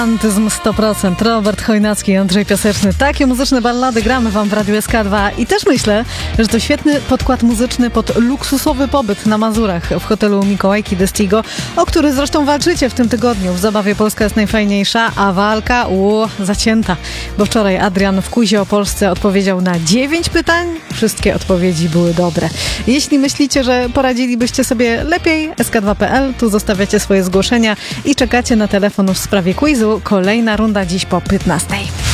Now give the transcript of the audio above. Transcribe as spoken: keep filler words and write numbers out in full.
Antyzm sto procent. Robert Chojnacki i Andrzej Piaseczny. Takie muzyczne ballady gramy wam w Radiu S K dwa i też myślę, że to świetny podkład muzyczny pod luksusowy pobyt na Mazurach w hotelu Mikołajki Destigo, o który zresztą walczycie w tym tygodniu. W zabawie Polska jest najfajniejsza, a walka u zacięta, bo wczoraj Adrian w Kuzie o Polsce odpowiedział na dziewięć pytań. Wszystkie odpowiedzi były dobre. Jeśli myślicie, że poradzilibyście sobie lepiej, S K dwa kropka P L, tu zostawiacie swoje zgłoszenia i czekacie na telefon w sprawie quizu. Kolejna runda dziś po piętnastej.